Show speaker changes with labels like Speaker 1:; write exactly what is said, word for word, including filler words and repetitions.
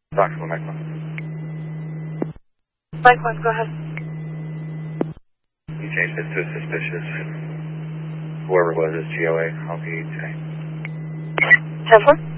Speaker 1: Knoxville, Mike one.
Speaker 2: Mike one, go ahead.
Speaker 1: You changed it to suspicious. Whoever it was is G O A. I'll be today.
Speaker 2: ten four?